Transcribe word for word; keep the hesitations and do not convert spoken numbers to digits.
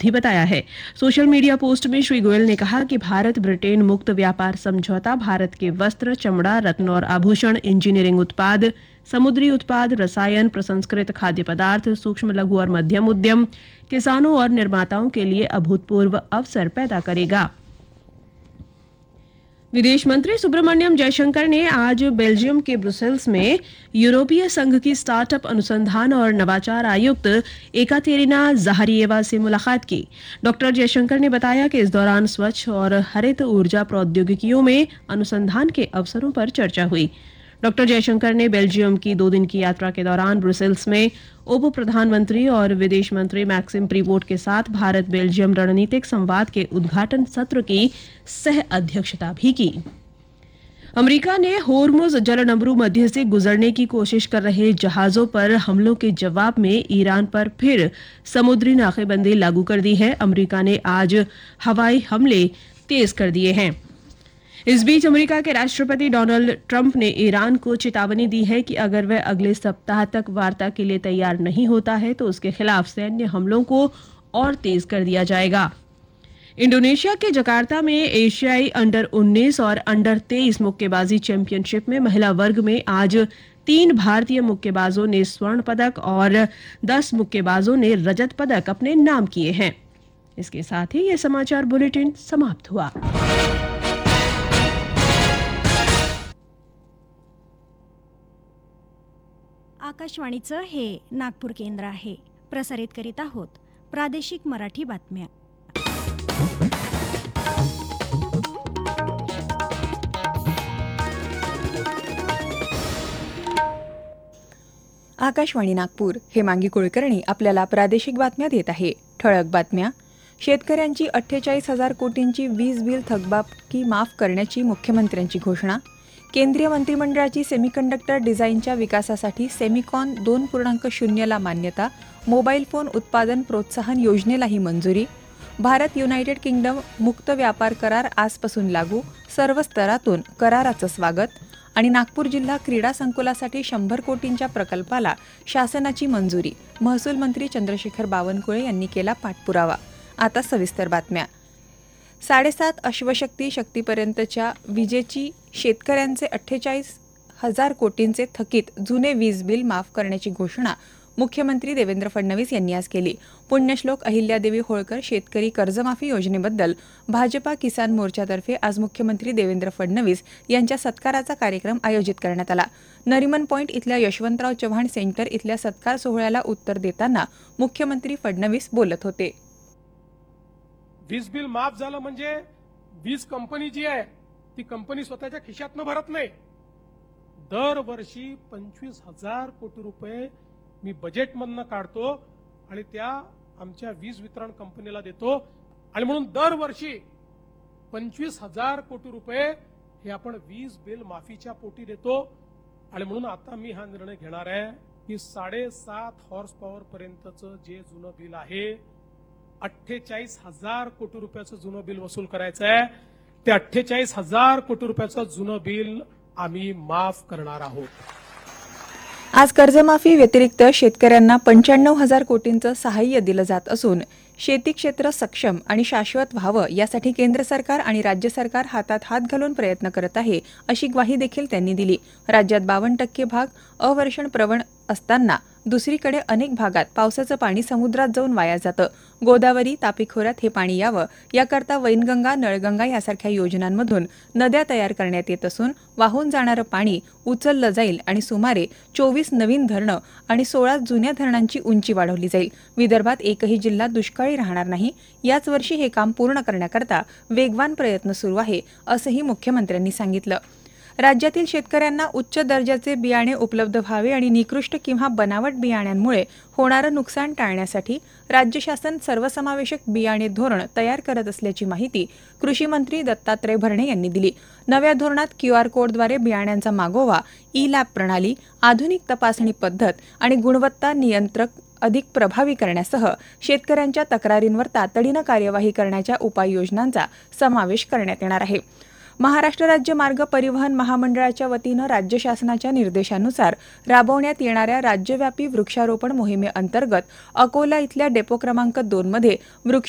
उपलब्धि बताया है। सोशल मीडिया पोस्ट में श्री गोयल ने कहा कि भारत ब्रिटेन मुक्त व्यापार समझौता भारत के वस्त्र, चमड़ा, रत्न और आभूषण, इंजीनियरिंग उत्पाद, समुद्री उत्पाद, रसायन, प्रसंस्कृत खाद्य पदार्थ, सूक्ष्म लघु और मध्यम उद्यम, किसानों और निर्माताओं के लिए अभूतपूर्व अवसर पैदा करेगा। विदेश मंत्री सुब्रमण्यम जयशंकर ने आज बेल्जियम के ब्रुसेल्स में यूरोपीय संघ की स्टार्टअप अनुसंधान और नवाचार आयुक्त एकातेरिना ज़ाहरिएवा से मुलाकात की। डॉक्टर जयशंकर ने बताया कि इस दौरान स्वच्छ और हरित ऊर्जा प्रौद्योगिकियों में अनुसंधान के अवसरों पर चर्चा हुई। डॉक्टर जयशंकर ने बेल्जियम की दो दिन की यात्रा के दौरान ब्रुसेल्स में उप प्रधानमंत्री और विदेश मंत्री मैक्सिम प्रीवोट के साथ भारत बेल्जियम रणनीतिक संवाद के उद्घाटन सत्र की सह अध्यक्षता भी की। अमेरिका ने होर्मुज जलनम्बरू मध्य से गुजरने की कोशिश कर रहे जहाजों पर हमलों के जवाब में ईरान पर फिर समुद्री नाकेबंदी लागू कर दी है। अमेरिका ने आज हवाई हमले तेज कर दिए हैं। इस बीच अमेरिका के राष्ट्रपति डोनाल्ड ट्रंप ने ईरान को चेतावनी दी है कि अगर वह अगले सप्ताह तक वार्ता के लिए तैयार नहीं होता है तो उसके खिलाफ सैन्य हमलों को और तेज कर दिया जाएगा। इंडोनेशिया के जकार्ता में एशियाई अंडर उन्नीस और अंडर तेईस मुक्केबाजी चैंपियनशिप में महिला वर्ग में आज तीन भारतीय मुक्केबाजों ने स्वर्ण पदक और दस मुक्केबाजों ने रजत पदक अपने नाम किए हैं। इसके साथ ही ये समाचार बुलेटिन समाप्त हुआ। आकाशवाणीचं हे नागपूर केंद्र आहे। प्रसारित करीत आहोत प्रादेशिक मराठी बातम्या। आकाशवाणी नागपूर हे मांगी कुलकर्णी आपल्याला प्रादेशिक बातम्या देत आहे। ठळक बातम्या। शेतकऱ्यांची अठ्ठेचाळीस हजार कोटींची वीज बिल थकबाकी माफ करण्याची मुख्यमंत्र्यांची घोषणा। केंद्रीय मंत्रिमंडळाची सेमीकंडक्टर डिझाईनच्या विकासासाठी सेमिकॉन दोन पूर्णांक शून्यला मान्यता। मोबाईल फोन उत्पादन प्रोत्साहन योजनेलाही मंजुरी। भारत युनायटेड किंगडम मुक्त व्यापार करार आजपासून लागू। सर्व स्तरातून कराराचं स्वागत। आणि नागपूर जिल्हा क्रीडा संकुलासाठी शंभर कोटींच्या प्रकल्पाला शासनाची मंजुरी। महसूल मंत्री चंद्रशेखर बावनकुळे यांनी केला पाठपुरावा। आता सविस्तर बातम्या। साडेसात अश्वशक्ती शक्तीपर्यंतच्या विजेची शेतकऱ्यांचे अठ्ठेचाळीस हजार कोटींचे थकीत जुने वीज बिल माफ करण्याची घोषणा मुख्यमंत्री देवेंद्र फडणवीस यांनी आज केली। पुण्यश्लोक अहिल्यादेवी होळकर शेतकरी कर्जमाफी योजनेबद्दल भाजपा किसान मोर्चातर्फे आज मुख्यमंत्री देवेंद्र फडणवीस यांच्या सत्काराचा कार्यक्रम आयोजित करण्यात आला। नरिमन पॉइंट इथल्या यशवंतराव चव्हाण सेंटर इथल्या सत्कार सोहळ्याला उत्तर देताना मुख्यमंत्री फडणवीस बोलत होते। वीज बिल माफ झालं म्हणजे वीज कंपनी जी आहे ती कंपनी स्वतःच्या खिशातनं भरत नाही। दरवर्षी पंचवीस हजार कोटी रुपये मी बजेटमधनं काढतो आणि त्या आमच्या वीज वितरण कंपनीला देतो आणि म्हणून दरवर्षी पंचवीस हजार कोटी रुपये हे आपण वीज बिल माफीच्या पोटी देतो। आणि म्हणून आता मी हा निर्णय घेणार आहे की साडेसात हॉर्स पॉवर पर्यंतचं जे जुनं बिल आहे अठ्ठेचाळीस हजार कोटी रुपयाचं जुनं बिल वसूल करायचं आहे। ते अठ्ठेचाळीस हजार कोटी रुपयाचं जुनं बिल आम्ही माफ करणार आहोत। आज कर्जमाफी व्यतिरिक्त शेतकऱ्यांना पंच्याण्णव हजार कोटींचं सहाय्य दिलं जात असून शेती क्षेत्र सक्षम आणि शाश्वत व्हावं यासाठी केंद्र सरकार आणि राज्य सरकार हातात हात घालून प्रयत्न करत आहे अशी ग्वाही देखील त्यांनी दिली। राज्यात बावन्न टक्के भाग अवर्षण प्रवण असताना दुसरीकडे अनेक भागात पावसाचं पाणी समुद्रात जाऊन वाया जातं। गोदावरी तापी खोऱ्यात हे पाणी यावं याकरता वैनगंगा नळगंगा यासारख्या योजनांमधून नद्या तयार करण्यात येत असून वाहून जाणारं पाणी उचललं जाईल आणि सुमारे चोवीस नवीन धरणं आणि सोळा जुन्या धरणांची उंची वाढवली जाईल। विदर्भात एकही जिल्हा दुष्काळी राहणार नाही। याच वर्षी हे काम पूर्ण करण्याकरता वेगवान प्रयत्न सुरू आहे असंही मुख्यमंत्र्यांनी सांगितलं। राज्यातील शेतकऱ्यांना उच्च दर्जाचे बियाणे उपलब्ध व्हावे आणि निकृष्ट किंवा बनावट बियाण्यांमुळे होणारं नुकसान टाळण्यासाठी राज्य शासन सर्वसमावेशक बियाणे धोरण तयार करत असल्याची माहिती कृषी मंत्री दत्तात्रय भरणे यांनी दिली। नव्या धोरणात क्यूआर कोडद्वारे बियाण्यांचा मागोवा, ई लॅब प्रणाली, आधुनिक तपासणी पद्धत आणि गुणवत्ता नियंत्रक अधिक प्रभावी करण्यासह शेतकऱ्यांच्या तक्रारींवर तातडीनं कार्यवाही करण्याच्या उपाययोजनांचा समावेश करण्यात येणार आहे। महाराष्ट्र राज्य मार्ग परिवहन महामंडळाच्या वतीनं राज्य शासनाच्या निर्देशानुसार राबवण्यात येणाऱ्या राज्यव्यापी वृक्षारोपण मोहिमेअंतर्गत अकोला इथल्या डेपो क्रमांक दोन मध्ये वृक्ष